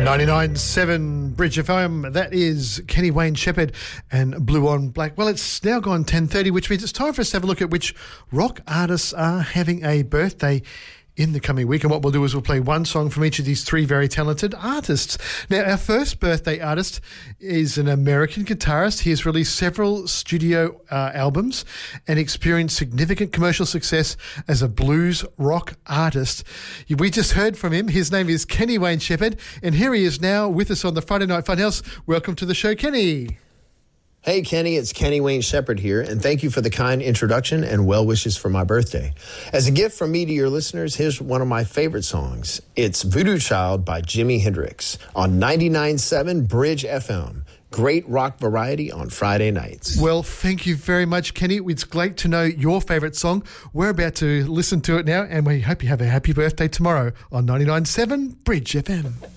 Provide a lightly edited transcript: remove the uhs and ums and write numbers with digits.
99.7 Bridge FM. That is Kenny Wayne Shepherd and Blue on Black. Well, it's now gone 10:30, which means it's time for us to have a look at which rock artists are having a birthday in the coming week. And what we'll do is we'll play one song from each of these three very talented artists. Now, our first birthday artist is an American guitarist. He has released several studio albums and experienced significant commercial success as a blues rock artist. We just heard from him. His name is Kenny Wayne Shepherd, and here he is now with us on the Friday Night Funhouse. Welcome to the show, Kenny. Hey, Kenny, it's Kenny Wayne Shepherd here, and thank you for the kind introduction and well wishes for my birthday. As a gift from me to your listeners, here's one of my favorite songs. It's Voodoo Child by Jimi Hendrix on 99.7 Bridge FM. Great rock variety on Friday nights. Well, thank you very much, Kenny. It's great to know your favourite song. We're about to listen to it now, and we hope you have a happy birthday tomorrow on 99.7 Bridge FM.